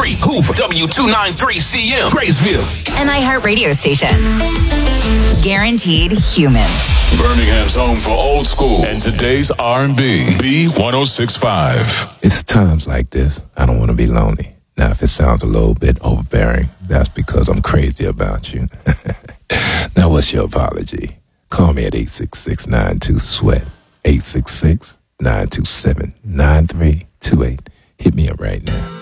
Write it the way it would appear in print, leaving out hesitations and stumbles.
103 Hoover, W293CM, Graysville. An iHeartRadio station. Guaranteed human. Birmingham's home for old school and today's R&B. B1065. It's times like this I don't want to be lonely. Now, if it sounds a little bit overbearing, that's because I'm crazy about you. Now, what's your apology? Call me at 866-92-SWEAT. 866-927-9328. Hit me up right now.